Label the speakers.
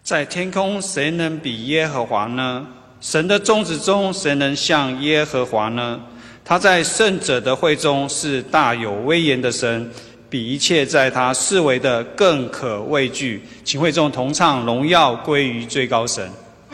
Speaker 1: 在天空，谁能比耶和华呢？神的众子中，谁能像耶和华呢？他在圣者的会中是大有威严的神，比一切在他四围的更可畏惧。请会众同唱：荣耀归于最高神。